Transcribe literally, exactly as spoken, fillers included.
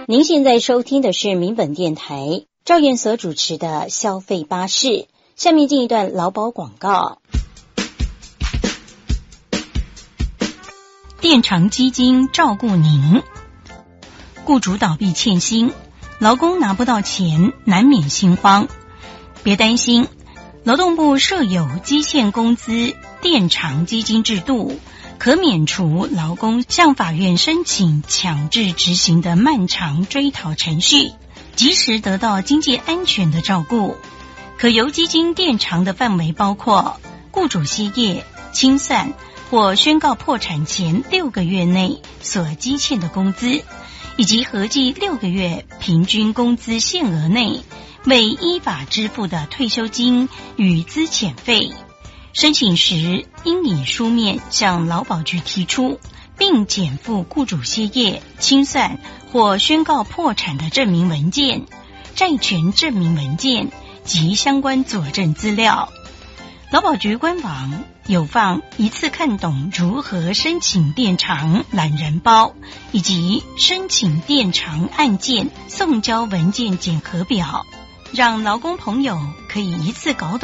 您现在收听的是民本电台赵燕所主持的消费巴士，下面进一段劳保广告。 垫偿基金照顾您，雇主倒闭欠薪，劳工拿不到钱，难免心慌。别担心，劳动部设有基线工资垫偿基金制度，可免除劳工向法院申请强制执行的漫长追讨程序，及时得到经济安全的照顾。可由基金垫偿的范围包括雇主歇业、清算或宣告破产前六个月内所积欠的工资，以及合计六个月平均工资限额内未依法支付的退休金与资遣费。申请时应以书面向劳保局提出，并减负雇主歇业、清算或宣告破产的证明文件、债权证明文件及相关佐证资料。劳保局官网有放一次看懂如何申请垫偿懒人包，以及申请垫偿案件送交文件检核表，让劳工朋友可以一次搞懂